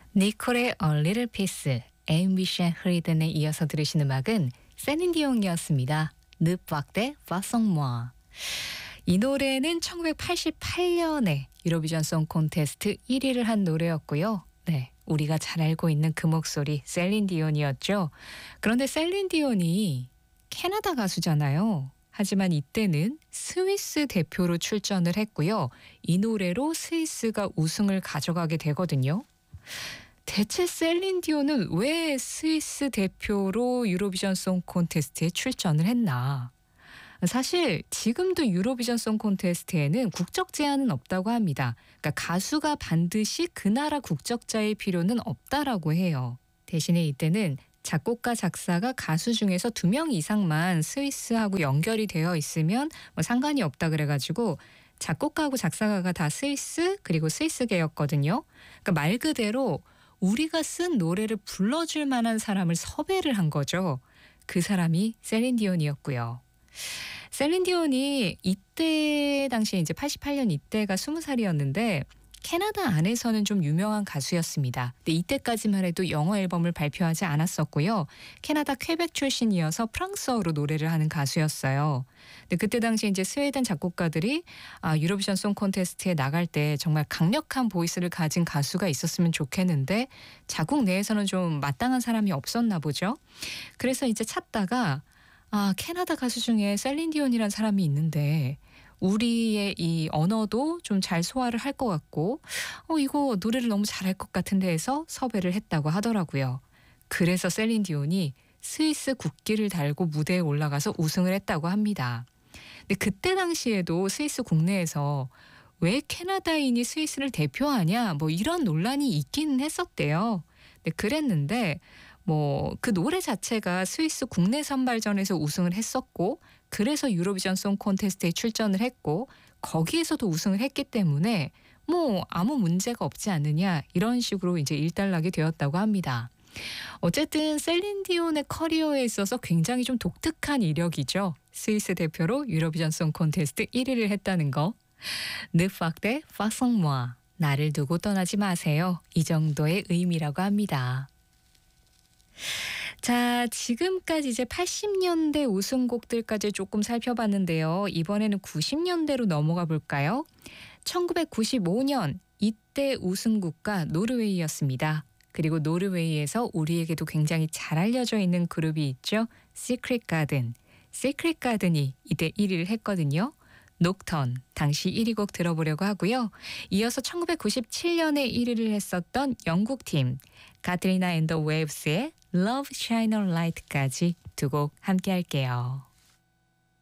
니콜의 A Little Piece, 앰비션 흐리든에 이어서 들으신 음악은 셀린디옹이었습니다. Ne partez pas sans moi. 이 노래는 1988년에 유로비전 송 콘테스트 1위를 한 노래였고요. 네, 우리가 잘 알고 있는 그 목소리 셀린디온이었죠. 그런데 셀린디온이 캐나다 가수잖아요. 하지만 이때는 스위스 대표로 출전을 했고요. 이 노래로 스위스가 우승을 가져가게 되거든요. 대체 셀린디온은 왜 스위스 대표로 유로비전 송 콘테스트에 출전을 했나? 사실 지금도 유로비전 송 콘테스트에는 국적 제한은 없다고 합니다. 그러니까 가수가 반드시 그 나라 국적자일 필요는 없다라고 해요. 대신에 이때는 작곡가, 작사가 가수 중에서 2명 이상만 스위스하고 연결이 되어 있으면 상관이 없다 그래가지고 작곡가하고 작사가가 다 스위스 그리고 스위스계였거든요. 그러니까 말 그대로 우리가 쓴 노래를 불러줄 만한 사람을 섭외를 한 거죠. 그 사람이 셀린디온이었고요. 셀린디온이 이때 당시에 이제 88년 이때가 20살이었는데 캐나다 안에서는 좀 유명한 가수였습니다. 근데 이때까지만 해도 영어 앨범을 발표하지 않았었고요. 캐나다 퀘벡 출신이어서 프랑스어로 노래를 하는 가수였어요. 근데 그때 당시 이제 스웨덴 작곡가들이 유로비전 송 콘테스트에 나갈 때 정말 강력한 보이스를 가진 가수가 있었으면 좋겠는데 자국 내에서는 좀 마땅한 사람이 없었나 보죠. 그래서 이제 찾다가 캐나다 가수 중에 셀린디온이라는 사람이 있는데 우리의 이 언어도 좀 잘 소화를 할 것 같고 이거 노래를 너무 잘할 것 같은데 해서 섭외를 했다고 하더라고요. 그래서 셀린디온이 스위스 국기를 달고 무대에 올라가서 우승을 했다고 합니다. 근데 그때 당시에도 스위스 국내에서 왜 캐나다인이 스위스를 대표하냐 이런 논란이 있기는 했었대요. 근데 그랬는데 그 노래 자체가 스위스 국내 선발전에서 우승을 했었고 그래서 유로비전 송 콘테스트에 출전을 했고 거기에서도 우승을 했기 때문에 아무 문제가 없지 않느냐 이런 식으로 이제 일단락이 되었다고 합니다. 어쨌든 셀린디온의 커리어에 있어서 굉장히 좀 독특한 이력이죠. 스위스 대표로 유로비전 송 콘테스트 1위를 했다는 거. Ne partez pas sans moi. 나를 두고 떠나지 마세요. 이 정도의 의미라고 합니다. 자, 지금까지 이제 80년대 우승곡들까지 조금 살펴봤는데요. 이번에는 90년대로 넘어가 볼까요? 1995년 이때 우승국가 노르웨이였습니다. 그리고 노르웨이에서 우리에게도 굉장히 잘 알려져 있는 그룹이 있죠. 시크릿 가든. 시크릿 가든이 이때 1위를 했거든요. 녹턴, 당시 1위 곡 들어보려고 하고요. 이어서 1997년에 1위를 했었던 영국팀 카트리나 앤 더 웨이브스의 Love Shine a Light까지 두 곡 함께 할게요.